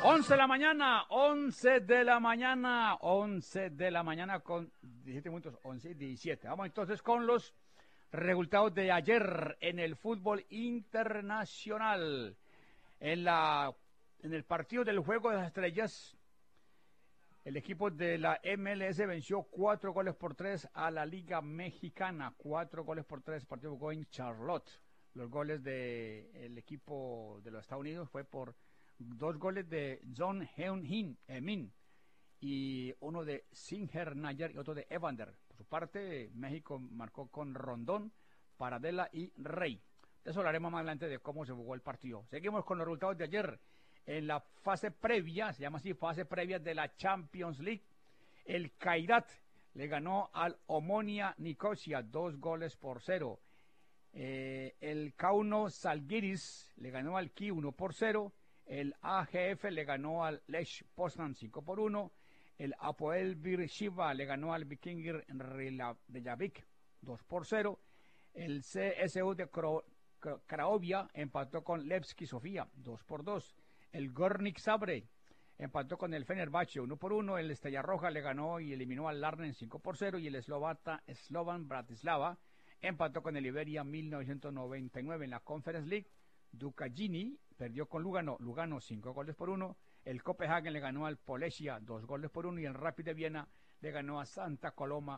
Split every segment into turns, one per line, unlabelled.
11 de la mañana, 11 de la mañana, 11 de la mañana con 17 minutos, 11 y 17. Vamos entonces con los resultados de ayer en el fútbol internacional. En el partido del Juego de las Estrellas, el equipo de la MLS venció 4-3 a la Liga Mexicana. 4-3, partido jugó en Charlotte. Los goles del equipo de los Estados Unidos fue por 2 goles de John Heung-min y uno de Singer Nayer y otro de Evander. Por su parte, México marcó con Rondón, Paradela y Rey. De eso hablaremos más adelante de cómo se jugó el partido. Seguimos con los resultados de ayer. En la fase previa, se llama así, fase previa de la Champions League, el Kairat le ganó al Omonia Nicosia 2-0. El Kauno Zalgiris le ganó al Ki 1-0. El AGF le ganó al Lech Poznan 5-1. El Apoel Beersheva le ganó al Vikingir Reykjavik 2-0. El CSU de Cracovia empató con Levski Sofía 2-2. El Gornik Zabrze empató con el Fenerbahce 1-1. El Estrella Roja le ganó y eliminó al Larnen 5-0. Y el Slovan Bratislava empató con el Iberia 1999. En la Conference League, Ducagini perdió con Lugano 5-1. El Copenhagen le ganó al Polesia 2-1. Y el Rapid de Viena le ganó a Santa Coloma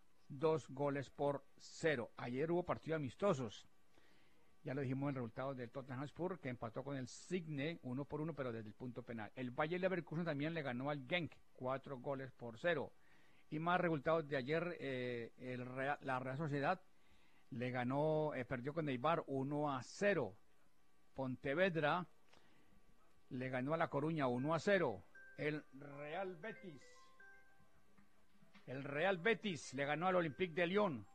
2-0. Ayer hubo partidos amistosos. Ya lo dijimos en el resultado del Tottenham Hotspur, que empató con el Signe 1-1, pero desde el punto penal. El Bayer Leverkusen también le ganó al Genk 4-0. Y más resultados de ayer, la Real Sociedad le ganó, perdió con Eibar 1-0. Pontevedra le ganó a La Coruña 1-0. El Real Betis le ganó al Olympique de Lyon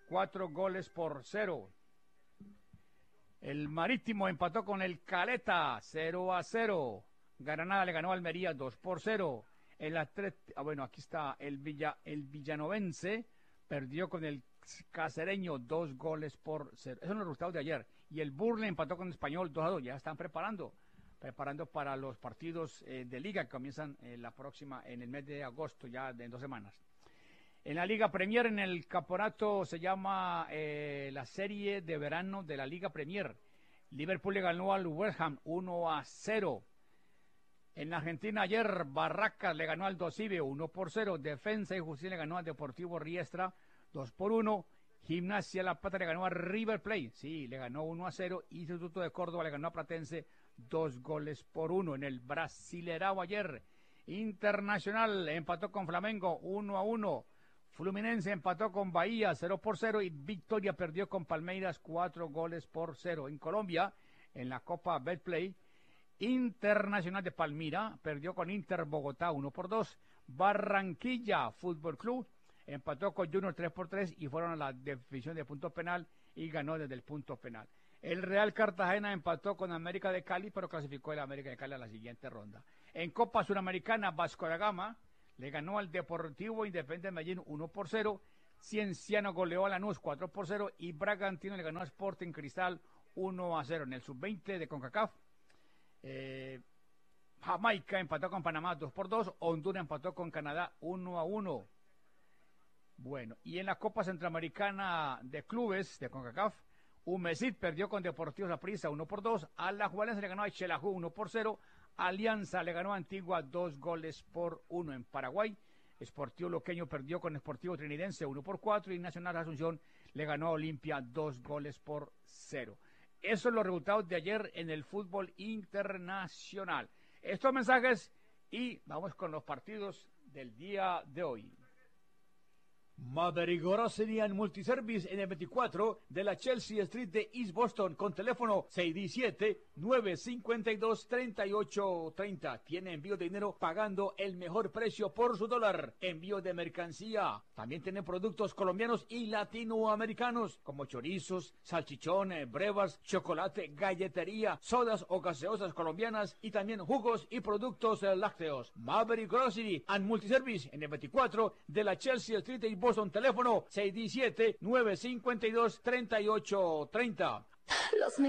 4-0. El Marítimo empató con el Caleta 0-0. Granada le ganó a Almería 2-0. Aquí está el Villanovense perdió con el Cacereño 2-0. Esos son los resultados de ayer. Y el Burnley empató con el Español 2-2. Ya están preparando para los partidos de liga que comienzan en el mes de agosto, ya en 2 semanas. En la Liga Premier, en el campeonato se llama la serie de verano de la Liga Premier. Liverpool le ganó al West Ham 1-0. En la Argentina ayer, Barracas le ganó al Dosive 1-0. Defensa y Justicia le ganó al Deportivo Riestra 2-1. Gimnasia La Plata le ganó a River Plate, sí, le ganó 1-0. Instituto de Córdoba le ganó a Platense 2-1. En el Brasilerao ayer, Internacional empató con Flamengo 1-1. Fluminense empató con Bahía 0-0 y Victoria perdió con Palmeiras 4-0. En Colombia, en la Copa Betplay, Internacional de Palmira perdió con Inter Bogotá 1-2. Barranquilla Fútbol Club empató con Junior 3-3 y fueron a la definición de punto penal y ganó desde el punto penal. El Real Cartagena empató con América de Cali, pero clasificó el América de Cali a la siguiente ronda. En Copa Suramericana, Vasco da Gama le ganó al Deportivo Independiente de Medellín 1-0. Cienciano goleó a Lanús 4-0 y Bragantino le ganó a Sporting Cristal 1-0. En el sub-20 de CONCACAF, Jamaica empató con Panamá 2-2. Honduras empató con Canadá 1-1. Bueno, y en la Copa Centroamericana de Clubes de CONCACAF, Humesit perdió con Deportivo Saprissa 1-2. Alajuelense le ganó a Xelajú 1-0. Alianza le ganó a Antigua 2-1. En Paraguay, Sportivo Loqueño perdió con Sportivo Trinidense 1-4 y Nacional Asunción le ganó a Olimpia 2-0. Esos son los resultados de ayer en el fútbol internacional. Estos mensajes y vamos con los partidos del día de hoy. Maverick Grocery and Multiservice en el 24 de la Chelsea Street de East Boston con teléfono 617-952-3830. Tiene envío de dinero pagando el mejor precio por su dólar. Envío de mercancía. También tiene productos colombianos y latinoamericanos como chorizos, salchichones, brevas, chocolate, galletería, sodas o gaseosas colombianas y también jugos y productos lácteos. Maverick Grocery and Multiservice en el 24 de la Chelsea Street de East Boston. Teléfono 617-952-3830.